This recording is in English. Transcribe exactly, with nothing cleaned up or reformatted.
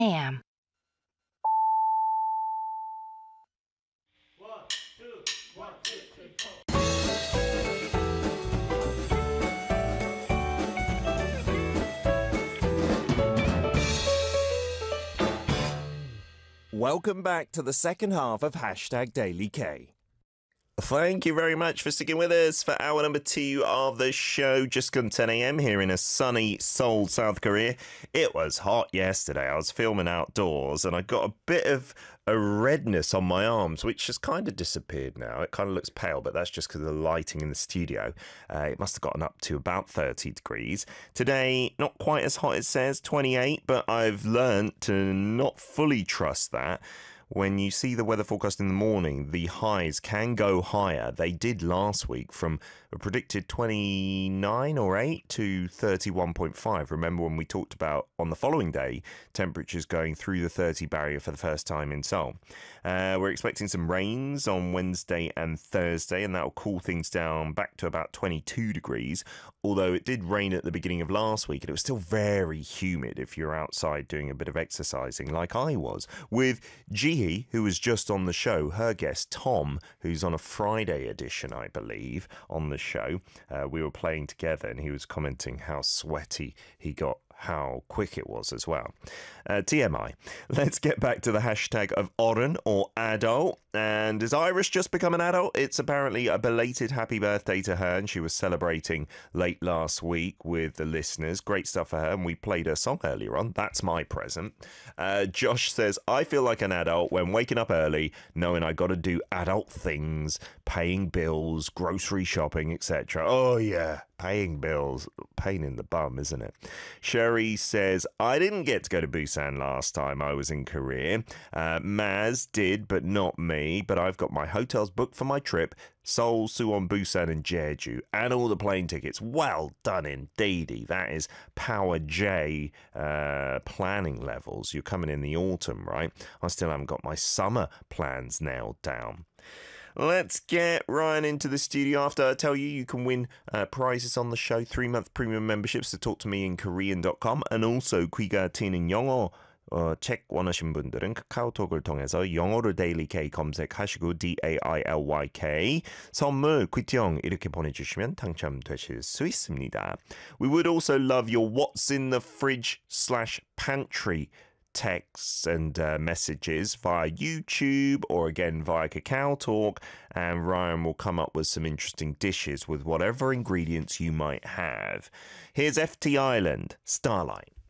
Am. One, two, one, two, three, four. Welcome back to the second half of Hashtag Daily K. Thank you very much for sticking with us for hour number two of the show. Just gone ten a.m. here in a sunny Seoul, South Korea. It was hot yesterday. I was filming outdoors and I got a bit of a redness on my arms, which has kind of disappeared now. It kind of looks pale, but that's just because of the lighting in the studio. Uh, it must have gotten up to about thirty degrees. Today, not quite as hot as it says, twenty-eight, but I've learned to not fully trust that. When you see the weather forecast in the morning, the highs can go higher. They did last week from a predicted twenty-nine or eight to thirty-one point five. Remember when we talked about on the following day, temperatures going through the thirty barrier for the first time in Seoul. Uh, we're expecting some rains on Wednesday and Thursday, and that will cool things down back to about twenty-two degrees. Although it did rain at the beginning of last week, and it was still very humid if you're outside doing a bit of exercising like I was. With G who was just on the show, her guest Tom, who's on a Friday edition, I believe, on the show. Uh, we were playing together and he was commenting how sweaty he got, how quick it was as well. Uh, T M I. Let's get back to the hashtag of Oren, or adult. And has Iris just become an adult? It's apparently a belated happy birthday to her, and she was celebrating late last week with the listeners. Great stuff for her, and we played her song earlier on. That's my present. Uh, Josh says, I feel like an adult when waking up early, knowing I got to do adult things, paying bills, grocery shopping, et cetera. Oh, yeah. Paying bills, pain in the bum, isn't it? Sherry says, I didn't get to go to Busan last time I was in Korea. Uh, Maz did, but not me. But I've got my hotels booked for my trip. Seoul, Suwon, Busan and Jeju. And all the plane tickets. Well done indeedy. That is Power J uh, planning levels. You're coming in the autumn, right? I still haven't got my summer plans nailed down. Let's get Ryan into the studio. After I tell you, you can win uh, prizes on the show, three-month premium memberships to talk to me in korean dot com, and also 귀가 트이는 영어 어, 책 원하신 분들은 카카오톡을 통해서 영어로 Daily K 검색하시고 D A I L Y K 선물 귀티형 이렇게 보내주시면 당첨되실 수 있습니다. We would also love your what's in the fridge slash pantry texts and uh, messages via YouTube or again via Kakao Talk, and Ryan will come up with some interesting dishes with whatever ingredients you might have. Here's F T Island, Starlight.